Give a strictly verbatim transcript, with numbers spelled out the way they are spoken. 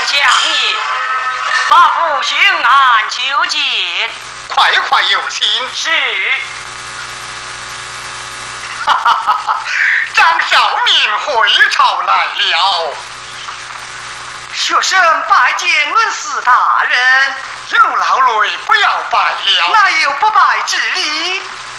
相爷，把父巡案求见。 快快有请。 是。 哈哈哈哈！张少明回朝来了。 学生拜见恩师大人。 有劳累不要拜了。 哪有不拜之理？